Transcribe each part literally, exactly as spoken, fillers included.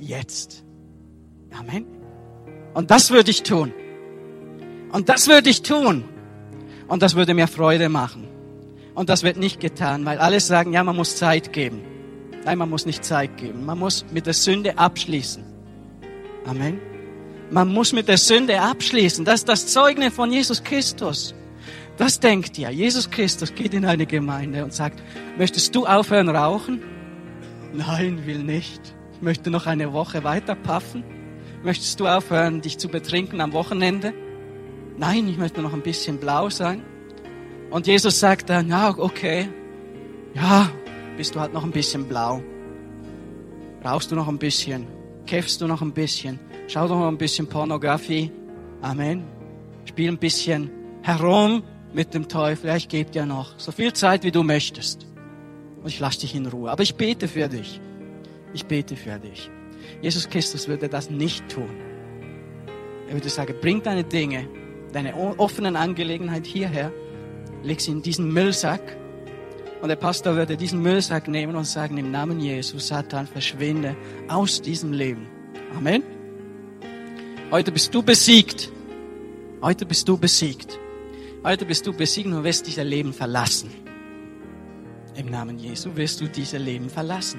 jetzt. Amen. Und das würde ich tun. Und das würde ich tun. Und das würde mir Freude machen. Und das wird nicht getan, weil alle sagen, ja, man muss Zeit geben. Nein, man muss nicht Zeit geben. Man muss mit der Sünde abschließen. Amen. Man muss mit der Sünde abschließen. Das ist das Zeugnis von Jesus Christus. Das denkt ihr. Jesus Christus geht in eine Gemeinde und sagt, möchtest du aufhören rauchen? Nein, will nicht. Ich möchte noch eine Woche weiter paffen. Möchtest du aufhören, dich zu betrinken am Wochenende? Nein, ich möchte noch ein bisschen blau sein. Und Jesus sagt dann, ja, okay, ja, bist du halt noch ein bisschen blau. Rauchst du noch ein bisschen? Käffst du noch ein bisschen? Schau doch noch ein bisschen Pornografie. Amen. Spiel ein bisschen herum mit dem Teufel. Ja, ich gebe dir noch so viel Zeit, wie du möchtest. Und ich lasse dich in Ruhe. Aber ich bete für dich. Ich bete für dich. Jesus Christus würde das nicht tun. Er würde sagen, bring deine Dinge, deine offenen Angelegenheit hierher, leg sie in diesen Müllsack. Und der Pastor würde diesen Müllsack nehmen und sagen, im Namen Jesu, Satan, verschwinde aus diesem Leben. Amen. Heute bist du besiegt. Heute bist du besiegt. Heute bist du besiegt und wirst dieses Leben verlassen. Im Namen Jesu wirst du dieses Leben verlassen.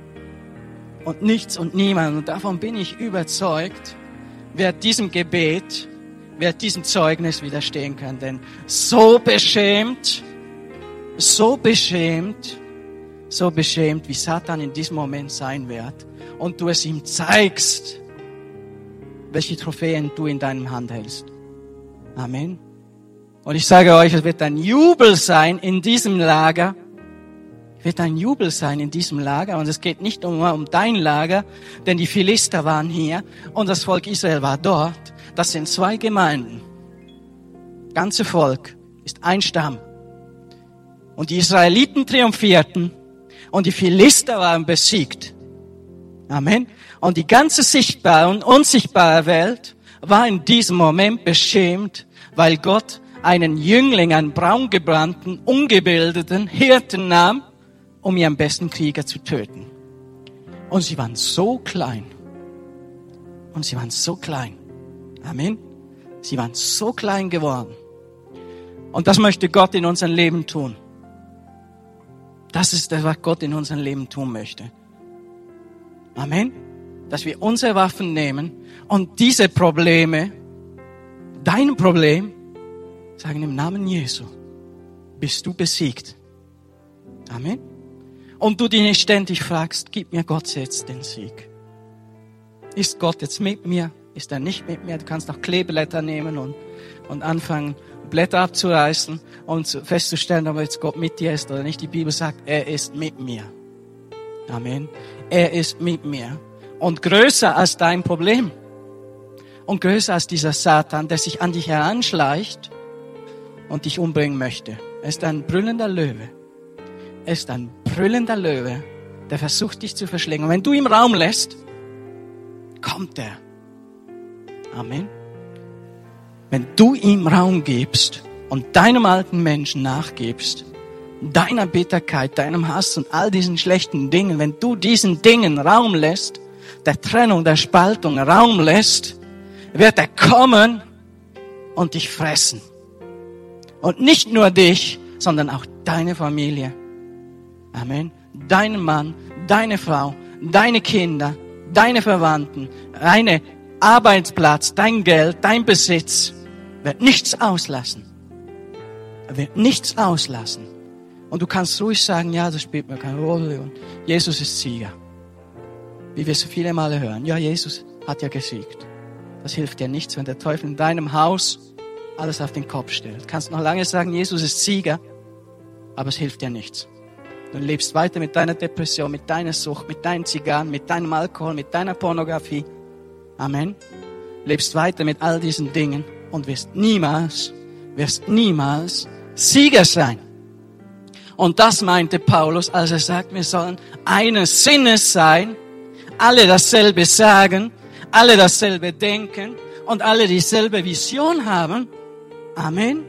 Und nichts und niemand, und davon bin ich überzeugt, wird diesem Gebet, wird diesem Zeugnis widerstehen können. Denn so beschämt, so beschämt, so beschämt, wie Satan in diesem Moment sein wird, und du es ihm zeigst, welche Trophäen du in deinem Hand hältst. Amen. Und ich sage euch, es wird ein Jubel sein in diesem Lager. Es wird ein Jubel sein in diesem Lager. Und es geht nicht nur um dein Lager, denn die Philister waren hier und das Volk Israel war dort. Das sind zwei Gemeinden. Das ganze Volk ist ein Stamm. Und die Israeliten triumphierten und die Philister waren besiegt. Amen. Und die ganze sichtbare und unsichtbare Welt war in diesem Moment beschämt, weil Gott einen Jüngling, einen braungebrannten, ungebildeten Hirten nahm, um ihren besten Krieger zu töten. Und sie waren so klein. Und sie waren so klein. Amen. Sie waren so klein geworden. Und das möchte Gott in unserem Leben tun. Das ist das, was Gott in unserem Leben tun möchte. Amen. Dass wir unsere Waffen nehmen und diese Probleme, dein Problem, sagen im Namen Jesu, bist du besiegt. Amen. Und du dich nicht ständig fragst, gib mir Gott jetzt den Sieg. Ist Gott jetzt mit mir? Ist er nicht mit mir? Du kannst auch Kleeblätter nehmen und, und anfangen, Blätter abzureißen und festzustellen, ob jetzt Gott mit dir ist oder nicht. Die Bibel sagt, er ist mit mir. Amen. Er ist mit mir. Und größer als dein Problem. Und größer als dieser Satan, der sich an dich heranschleicht und dich umbringen möchte. Er ist ein brüllender Löwe. Er ist ein brüllender Löwe, der versucht, dich zu verschlingen. Und wenn du ihm Raum lässt, kommt er. Amen. Wenn du ihm Raum gibst und deinem alten Menschen nachgibst, deiner Bitterkeit, deinem Hass und all diesen schlechten Dingen, wenn du diesen Dingen Raum lässt, der Trennung, der Spaltung Raum lässt, wird er kommen und dich fressen. Und nicht nur dich, sondern auch deine Familie. Amen. Deinen Mann, deine Frau, deine Kinder, deine Verwandten, dein Arbeitsplatz, dein Geld, dein Besitz wird nichts auslassen. Er wird nichts auslassen. Und du kannst ruhig sagen, ja, das spielt mir keine Rolle. Und Jesus ist Sieger. Wie wir so viele Male hören. Ja, Jesus hat ja gesiegt. Das hilft dir nichts, wenn der Teufel in deinem Haus alles auf den Kopf stellt. Du kannst noch lange sagen, Jesus ist Sieger, aber es hilft dir nichts. Du lebst weiter mit deiner Depression, mit deiner Sucht, mit deinen Zigarren, mit deinem Alkohol, mit deiner Pornografie. Amen. Lebst weiter mit all diesen Dingen und wirst niemals, wirst niemals Sieger sein. Und das meinte Paulus, als er sagt, wir sollen eines Sinnes sein, alle dasselbe sagen, alle dasselbe denken und alle dieselbe Vision haben. Amen.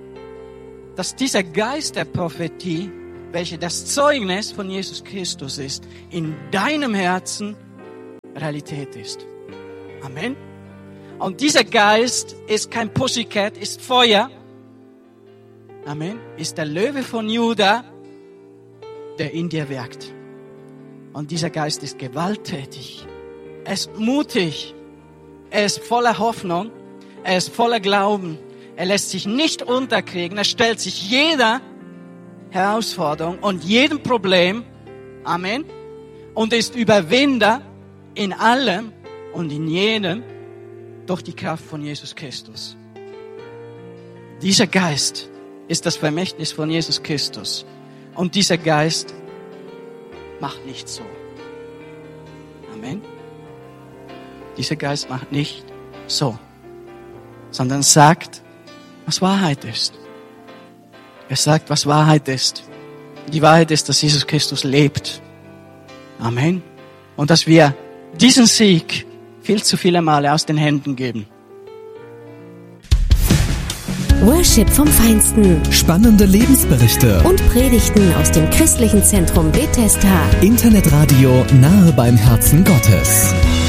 Dass dieser Geist der Prophetie, welche das Zeugnis von Jesus Christus ist, in deinem Herzen Realität ist. Amen. Und dieser Geist ist kein Pussycat, ist Feuer. Amen. Ist der Löwe von Juda, der in dir wirkt. Und dieser Geist ist gewalttätig. Er ist mutig. Er ist voller Hoffnung. Er ist voller Glauben. Er lässt sich nicht unterkriegen. Er stellt sich jeder Herausforderung und jedem Problem. Amen. Und ist Überwinder in allem und in jedem durch die Kraft von Jesus Christus. Dieser Geist ist das Vermächtnis von Jesus Christus. Und dieser Geist macht nicht so. Amen. Dieser Geist macht nicht so, sondern sagt, was Wahrheit ist. Er sagt, was Wahrheit ist. Die Wahrheit ist, dass Jesus Christus lebt. Amen. Und dass wir diesen Sieg viel zu viele Male aus den Händen geben. Worship vom Feinsten. Spannende Lebensberichte. Und Predigten aus dem christlichen Zentrum Bethesda. Internetradio nahe beim Herzen Gottes.